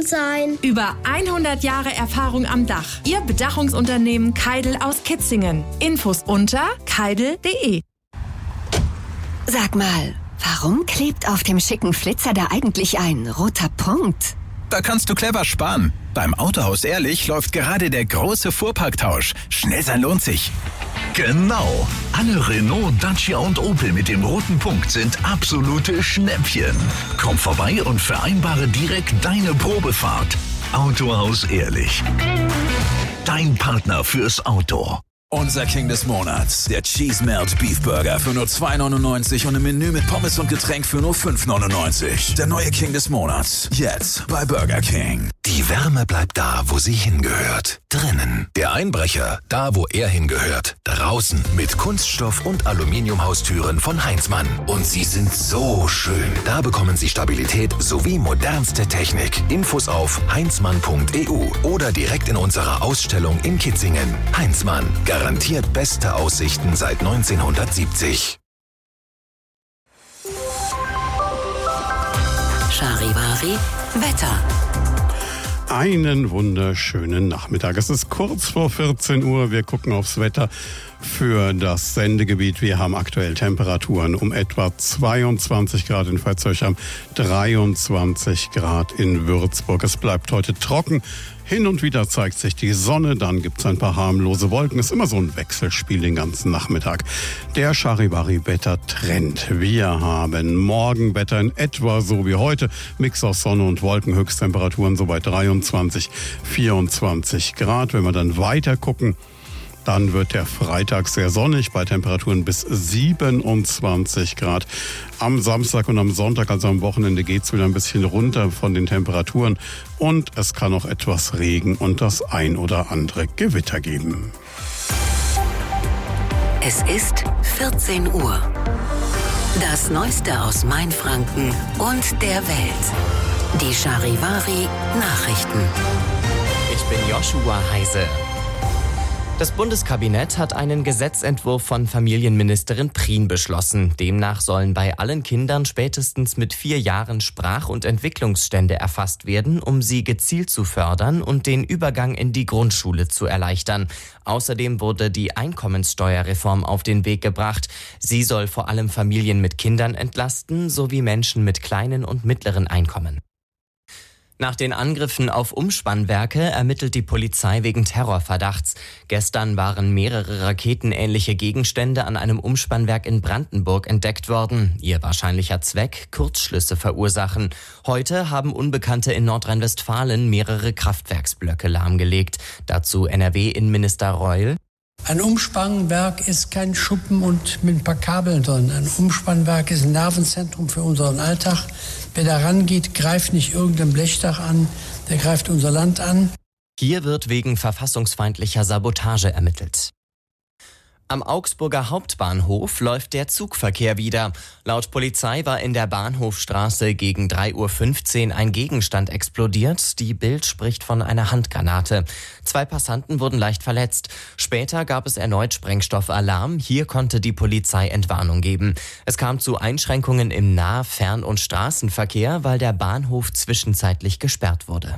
bestimmt sein. Über 100 Jahre Erfahrung am Dach. Ihr Bedachungsunternehmen Keidel aus Kitzingen. Infos unter keidel.de. Sag mal, warum klebt auf dem schicken Flitzer da eigentlich ein roter Punkt? Da kannst du clever sparen. Beim Autohaus Ehrlich läuft gerade der große Fuhrparktausch. Schnell sein lohnt sich. Genau. Alle Renault, Dacia und Opel mit dem roten Punkt sind absolute Schnäppchen. Komm vorbei und vereinbare direkt deine Probefahrt. Autohaus Ehrlich. Dein Partner fürs Auto. Unser King des Monats, der Cheese Melt Beef Burger für nur $2,99 und ein Menü mit Pommes und Getränk für nur $5,99. Der neue King des Monats, jetzt bei Burger King. Die Wärme bleibt da, wo sie hingehört. Drinnen. Der Einbrecher, da wo er hingehört. Draußen mit Kunststoff- und Aluminiumhaustüren von Heinzmann. Und sie sind so schön. Da bekommen Sie Stabilität sowie modernste Technik. Infos auf heinzmann.eu oder direkt in unserer Ausstellung in Kitzingen. Heinzmann. Garantiert beste Aussichten seit 1970. Charivari, Wetter. Einen wunderschönen Nachmittag. Es ist kurz vor 14 Uhr. Wir gucken aufs Wetter für das Sendegebiet. Wir haben aktuell Temperaturen um etwa 22 Grad in Veitshöchheim, 23 Grad in Würzburg. Es bleibt heute trocken. Hin und wieder zeigt sich die Sonne, dann gibt es ein paar harmlose Wolken. Es ist immer so ein Wechselspiel den ganzen Nachmittag. Der Charivari-Wetter-Trend. Wir haben Morgenwetter in etwa so wie heute. Mix aus Sonne und Wolken, Höchsttemperaturen so bei 23, 24 Grad. Wenn wir dann weiter gucken, dann wird der Freitag sehr sonnig bei Temperaturen bis 27 Grad. Am Samstag und am Sonntag, also am Wochenende, geht's wieder ein bisschen runter von den Temperaturen. Und es kann auch etwas Regen und das ein oder andere Gewitter geben. Es ist 14 Uhr. Das Neueste aus Mainfranken und der Welt. Die Charivari Nachrichten. Ich bin Joshua Heise. Das Bundeskabinett hat einen Gesetzentwurf von Familienministerin Prien beschlossen. Demnach sollen bei allen Kindern spätestens mit 4 Jahren Sprach- und Entwicklungsstände erfasst werden, um sie gezielt zu fördern und den Übergang in die Grundschule zu erleichtern. Außerdem wurde die Einkommenssteuerreform auf den Weg gebracht. Sie soll vor allem Familien mit Kindern entlasten, sowie Menschen mit kleinen und mittleren Einkommen. Nach den Angriffen auf Umspannwerke ermittelt die Polizei wegen Terrorverdachts. Gestern waren mehrere raketenähnliche Gegenstände an einem Umspannwerk in Brandenburg entdeckt worden. Ihr wahrscheinlicher Zweck: Kurzschlüsse verursachen. Heute haben Unbekannte in Nordrhein-Westfalen mehrere Kraftwerksblöcke lahmgelegt. Dazu NRW-Innenminister Reul. Ein Umspannwerk ist kein Schuppen und mit ein paar Kabeln drin. Ein Umspannwerk ist ein Nervenzentrum für unseren Alltag. Wer da rangeht, greift nicht irgendein Blechdach an, der greift unser Land an. Hier wird wegen verfassungsfeindlicher Sabotage ermittelt. Am Augsburger Hauptbahnhof läuft der Zugverkehr wieder. Laut Polizei war in der Bahnhofstraße gegen 3:15 Uhr ein Gegenstand explodiert. Die Bild spricht von einer Handgranate. 2 Passanten wurden leicht verletzt. Später gab es erneut Sprengstoffalarm. Hier konnte die Polizei Entwarnung geben. Es kam zu Einschränkungen im Nah-, Fern- und Straßenverkehr, weil der Bahnhof zwischenzeitlich gesperrt wurde.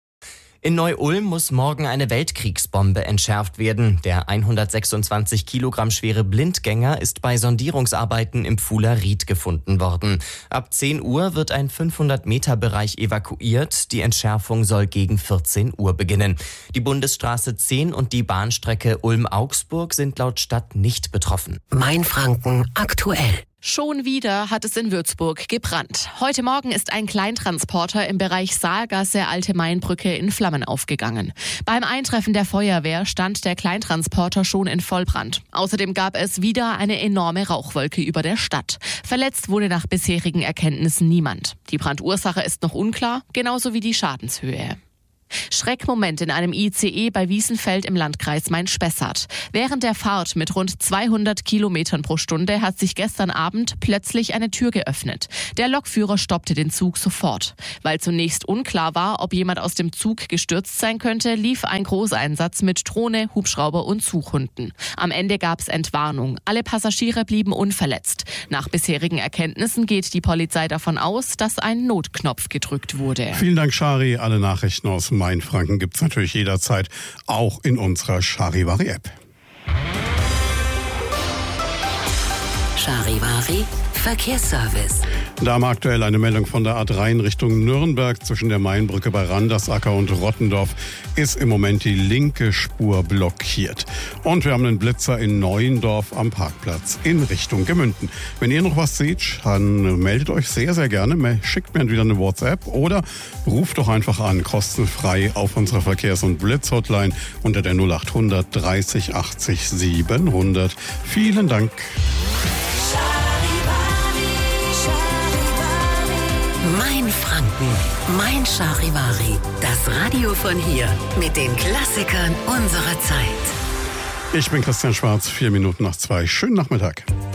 In Neu-Ulm muss morgen eine Weltkriegsbombe entschärft werden. Der 126 Kilogramm schwere Blindgänger ist bei Sondierungsarbeiten im Pfuhler Ried gefunden worden. Ab 10 Uhr wird ein 500-Meter-Bereich evakuiert. Die Entschärfung soll gegen 14 Uhr beginnen. Die Bundesstraße 10 und die Bahnstrecke Ulm-Augsburg sind laut Stadt nicht betroffen. Mainfranken aktuell. Schon wieder hat es in Würzburg gebrannt. Heute Morgen ist ein Kleintransporter im Bereich Saalgasse Alte Mainbrücke in Flammen aufgegangen. Beim Eintreffen der Feuerwehr stand der Kleintransporter schon in Vollbrand. Außerdem gab es wieder eine enorme Rauchwolke über der Stadt. Verletzt wurde nach bisherigen Erkenntnissen niemand. Die Brandursache ist noch unklar, genauso wie die Schadenshöhe. Schreckmoment in einem ICE bei Wiesenfeld im Landkreis Main-Spessart. Während der Fahrt mit rund 200 Kilometern pro Stunde hat sich gestern Abend plötzlich eine Tür geöffnet. Der Lokführer stoppte den Zug sofort. Weil zunächst unklar war, ob jemand aus dem Zug gestürzt sein könnte, lief ein Großeinsatz mit Drohne, Hubschrauber und Suchhunden. Am Ende gab es Entwarnung. Alle Passagiere blieben unverletzt. Nach bisherigen Erkenntnissen geht die Polizei davon aus, dass ein Notknopf gedrückt wurde. Vielen Dank, Shari. Alle Nachrichten aus Mainfranken gibt es natürlich jederzeit auch in unserer Charivari-App. Charivari Verkehrsservice. Da haben wir aktuell eine Meldung von der A3 in Richtung Nürnberg. Zwischen der Mainbrücke bei Randersacker und Rottendorf ist im Moment die linke Spur blockiert. Und wir haben einen Blitzer in Neuendorf am Parkplatz in Richtung Gemünden. Wenn ihr noch was seht, dann meldet euch sehr, sehr gerne. Schickt mir wieder eine WhatsApp oder ruft doch einfach an, kostenfrei auf unserer Verkehrs- und Blitz-Hotline unter der 0800 30 80 700. Vielen Dank. Mein Franken, mein Charivari. Das Radio von hier mit den Klassikern unserer Zeit. Ich bin Christian Schwarz, 4 Minuten nach 2. Schönen Nachmittag.